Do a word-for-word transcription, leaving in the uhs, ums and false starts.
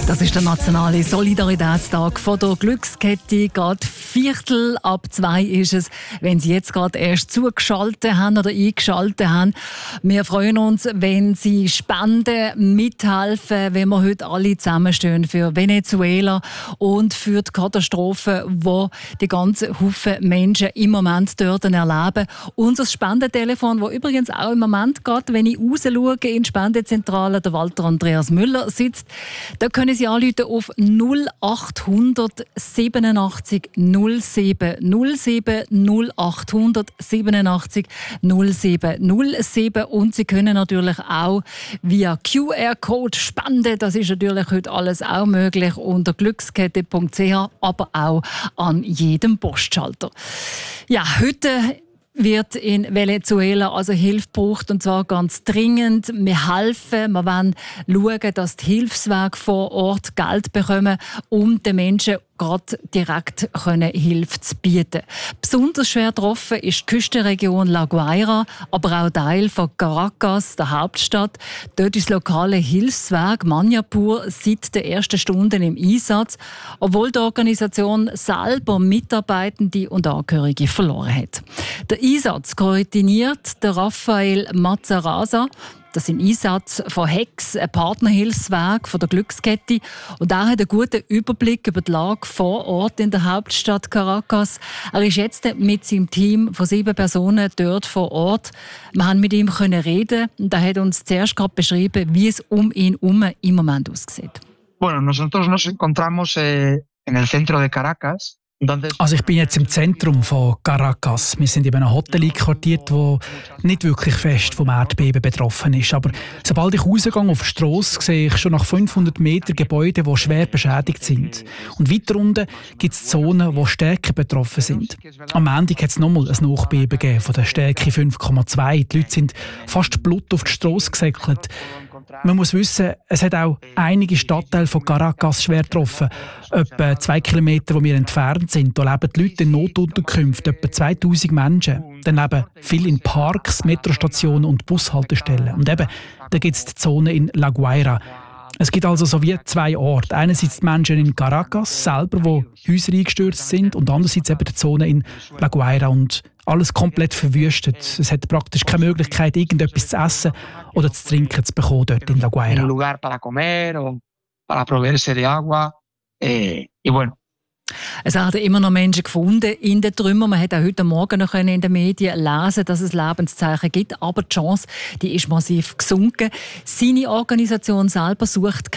Das ist der nationale Solidaritätstag von der Glückskette. Gerade Viertel ab zwei ist es, wenn Sie jetzt gerade erst zugeschaltet haben oder eingeschaltet haben. Wir freuen uns, wenn Sie spenden, mithelfen, wenn wir heute alle zusammenstehen für Venezuela und für die Katastrophe, die die ganzen Haufen Menschen im Moment dort erleben. Unser Spendentelefon, das übrigens auch im Moment geht, wenn ich raus schaue in die Spendezentrale, der Walter Andreas Müller sitzt, da können Sie anrufen auf null acht hundert siebenundachtzig null sieben null sieben null acht hundert siebenundachtzig null sieben null sieben und Sie können natürlich auch via Q R-Code spenden. Das ist natürlich heute alles auch möglich unter glückskette punkt c h, aber auch an jedem Postschalter. Ja, heute wird in Venezuela also Hilfe gebraucht, und zwar ganz dringend. Wir helfen, wir wollen schauen, dass die Hilfswerke vor Ort Geld bekommen, um den Menschen gerade direkt können Hilfe zu bieten. Besonders schwer getroffen ist die Küstenregion La Guaira, aber auch Teil von Caracas, der Hauptstadt. Dort ist das lokale Hilfswerk Maniapur seit den ersten Stunden im Einsatz, obwohl die Organisation selber Mitarbeitende und Angehörige verloren hat. Der Einsatz koordiniert der Rafael Mazaraza. Das ist ein Einsatz von Hex, ein Partnerhilfswerk von der Glückskette. Und er hat einen guten Überblick über die Lage vor Ort in der Hauptstadt Caracas. Er ist jetzt mit seinem Team von sieben Personen dort vor Ort. Wir haben mit ihm reden und er hat uns zuerst gerade beschrieben, wie es um ihn herum im Moment aussieht. Bueno, nosotros nos encontramos eh, en el centro de Caracas. Also ich bin jetzt im Zentrum von Caracas. Wir sind in einem Hotel einquartiert, das nicht wirklich fest vom Erdbeben betroffen ist. Aber sobald ich rausgehe auf die Strasse, sehe ich schon nach fünfhundert Metern Gebäude, die schwer beschädigt sind. Und weiter unten gibt es Zonen, die stärker betroffen sind. Am Montag hat es nochmal ein Nachbeben gegeben von der Stärke fünf Komma zwei. Die Leute sind fast blut auf die Strasse gesäckelt. Man muss wissen, es hat auch einige Stadtteile von Caracas schwer getroffen. Etwa zwei Kilometer, wo wir entfernt sind, da leben die Leute in Notunterkünften, etwa zweitausend Menschen. Dann leben viele in Parks, Metrostationen und Bushaltestellen. Und eben, da gibt es die Zone in La Guaira. Es gibt also so wie zwei Orte. Einerseits die Menschen in Caracas selber, wo Häuser eingestürzt sind, und andererseits eben die Zone in La Guaira. Und alles komplett verwüstet. Es hat praktisch keine Möglichkeit, irgendetwas zu essen oder zu trinken zu bekommen dort in La Guaira. Un lugar para comer o para proveerse de agua. Eh, y bueno. Es werden immer noch Menschen gefunden in den Trümmern. Man hat auch heute Morgen noch in den Medien lesen, dass es Lebenszeichen gibt. Aber die Chance, die ist massiv gesunken. Seine Organisation selber sucht